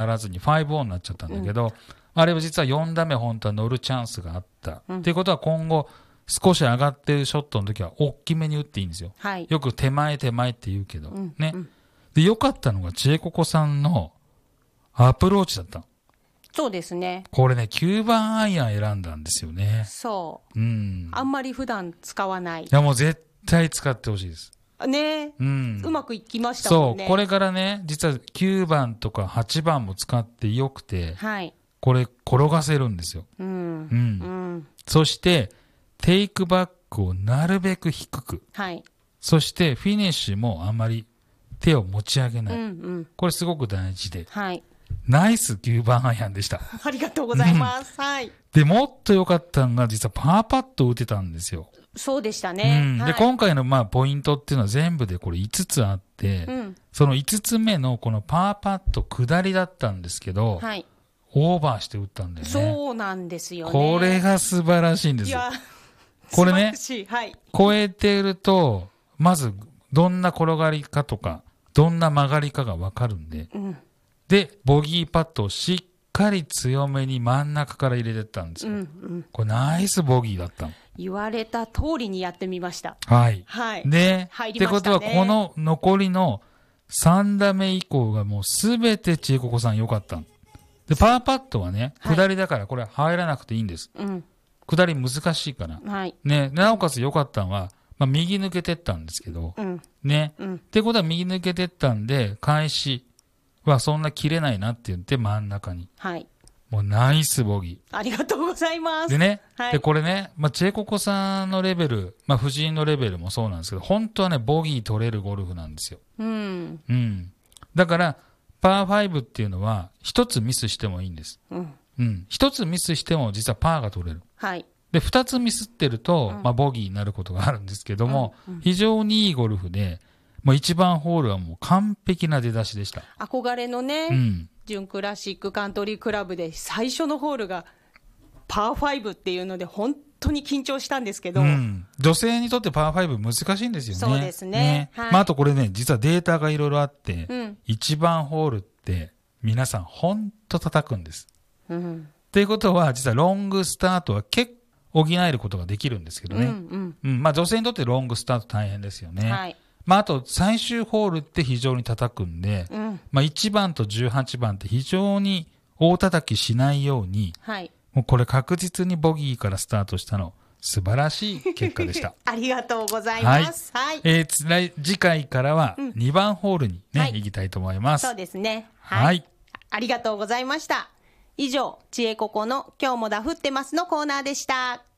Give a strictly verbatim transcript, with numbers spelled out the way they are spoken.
らずにごオンになっちゃったんだけど、うん、あれは実はよん打目本当は乗るチャンスがあった。うん、っていうことは今後、少し上がってるショットの時は大きめに打っていいんですよ。はい、よく手前手前って言うけど、うん、ね、うん。で、良かったのがちえここさんのアプローチだった。 そうですね。 これね、きゅうばんアイアン選んだんですよね。 そう。 うん。 あんまり普段使わない。いや、もう絶対使ってほしいです。 ね、うん。うまくいきましたもんね。 そう。これからね、実はきゅうばんとかはちばんも使ってよくて、はい。これ転がせるんですよ。うん。うん。うん、そして、テイクバックをなるべく低く。はい。そして、フィニッシュもあんまり手を持ち上げない。うんうん、これすごく大事で。はい。ナイスきゅうばんアイアンでした。 ありがとうございます。うん、はい。 で、もっと良かったのが、実はパーパットを打てたんですよ。 そうでしたね。 うん。で、はい、今回のまあポイントっていうのは全部でこれいつつあって、うん、そのいつつめのこのパーパット下りだったんですけど、はい、オーバーして打ったんだよね。 そうなんですよね。 これが素晴らしいんですよ。いや、これね、はい、超えてると、まずどんな転がりかとか、どんな曲がりかがわかるんで、うん、で、ボギーパットをしっかり強めに真ん中から入れてったんですよ。うんうん、これナイスボギーだったの。 言われた通りにやってみました。 はい。はい。ね。入りましたね。ってことは、この残りのさん打目以降がもうすべてちえここさん良かった。で、パーパットはね、下りだからこれ入らなくていいんです。うん。下り難しいから。はい。ね。なおかつ良かったのは、まあ、右抜けてったんですけど、うん。ね。うん。ってことは右抜けてったんで、返しはそんな切れないなって言って真ん中に。はい。もうナイスボギー。ありがとうございます。 でね、はい、で、これね、まあ、チェココさんのレベル、まあ、藤井のレベルもそうなんですけど、本当はね、ボギー取れるゴルフなんですよ。うん。うん。だから、パーファイブっていうのは、一つミスしてもいいんです。うん。うん。一つミスしても実はパーが取れる。はい。で、二つミスってると、うん、まあ、ボギーになることがあるんですけども、うんうん、非常にいいゴルフで、もう一番ホールはもう完璧な出だしでした。 憧れのね、うん。準クラシックカントリークラブで最初のホールがパーファイブっていうので本当に緊張したんですけど、うん、 女性にとってパーファイブ難しいんですよね。 そうですね。ね、はい、 まあ、あとこれね、実はデータがいろいろあって、うん、いちばんホールって皆さん本当叩くんです。うん、っていうことは実はロングスタートは結構補えることができるんですけどね。うんうんうん、まあ、女性にとってロングスタート大変ですよね。はい、まあ、あと最終ホールって非常に叩くんで、うん、まあ、いちばんとじゅうはちばんって非常に大叩きしないように、はい、もうこれ確実にボギーからスタートしたの素晴らしい結果でした。 ありがとうございます。はい。はい、 えー、来次回からはにばんホールにね、はい、行きたいと思います。 そうですね。はい。はい、ありがとうございました。以上、ちえここの今日もダフってますのコーナーでした。